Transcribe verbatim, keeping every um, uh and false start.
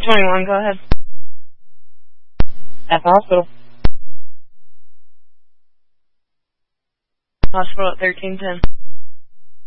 twenty-one, go ahead. At the hospital. Hospital at thirteen ten.